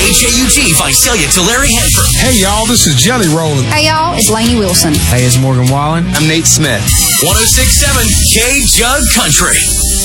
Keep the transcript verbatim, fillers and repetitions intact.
J U G, Visalia, Tulare, Hanford. Hey, y'all, this is Jelly Roll. Hey, y'all, it's Lainey Wilson. Hey, it's Morgan Wallen. I'm Nate Smith. one oh six point seven K Jug Country.